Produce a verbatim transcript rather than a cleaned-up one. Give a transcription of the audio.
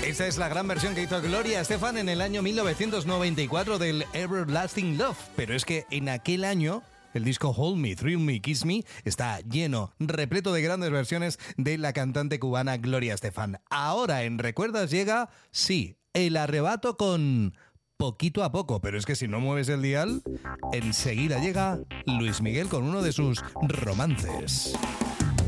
Esta es la gran versión que hizo Gloria Estefan en el año mil novecientos noventa y cuatro del Everlasting Love. Pero es que en aquel año el disco Hold Me, Thrill Me, Kiss Me está lleno, repleto de grandes versiones de la cantante cubana Gloria Estefan. Ahora en Recuerdas llega, sí, El Arrebato con Poquito a Poco. Pero es que si no mueves el dial, enseguida llega Luis Miguel con uno de sus romances.